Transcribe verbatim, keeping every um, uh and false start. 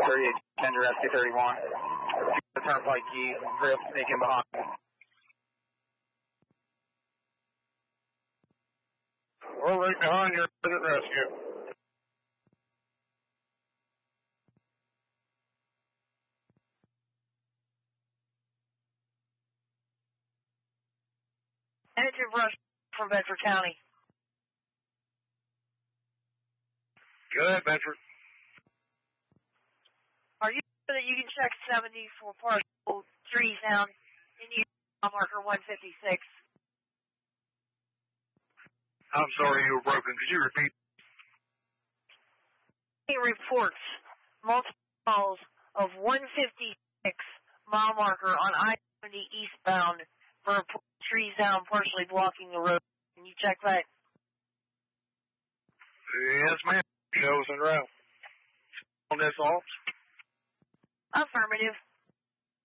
thirty-eight, tender S T thirty-one. The turnpike key, grip, sneaking behind. We're right behind you, urgent rescue. Enter brush from Bedford County. Go ahead, Bedford. Are you sure that you can check seventy for partial trees down in use mile marker one fifty-six? I'm sorry you were broken. Could you repeat? He reports multiple calls of one fifty-six mile marker on I seventy eastbound for trees down partially blocking the road. Can you check that? Yes, ma'am. Shows en route. On this off. Affirmative.